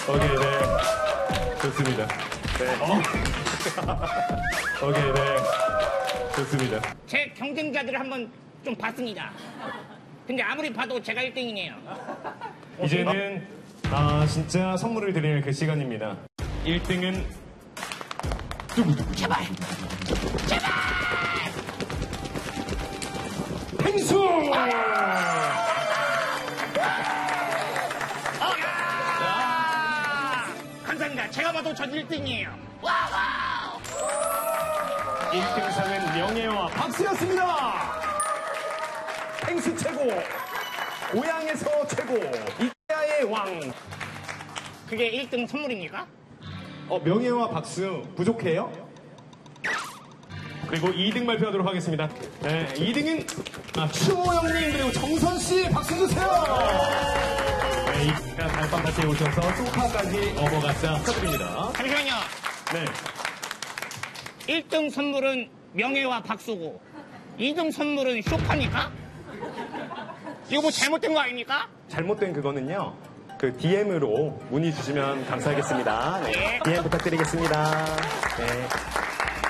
오케이, 네. 좋습니다. 네. 오케이, 네. 좋습니다. 제 경쟁자들을 한번 좀 봤습니다. 근데 아무리 봐도 제가 1등이네요. 이제는 진짜 선물을 드리는 그 시간입니다. 1등은 누구누구? 제발! 제발! 펭수! 감사합니다. 제가 봐도 전 1등이에요. 1등상은 명예와 박수였습니다. 펭수 최고, 고향에서 최고, 이케아의 왕. 그게 1등 선물입니까? 명예와 박수 부족해요? 그리고 2등 발표하도록 하겠습니다. 네, 2등은 추모 형님 그리고 정선 씨 박수 주세요. 네, 이가 달밤 같이 오셔서 소파까지 업어갔자 축하드립니다. 잠시만요. 네. 1등 선물은 명예와 박수고 2등 선물은 쇼파입니까? 이거 뭐 잘못된 거 아닙니까? 잘못된 그거는요. 그 DM으로 문의 주시면 감사하겠습니다. 네. 네. DM 부탁드리겠습니다. 네.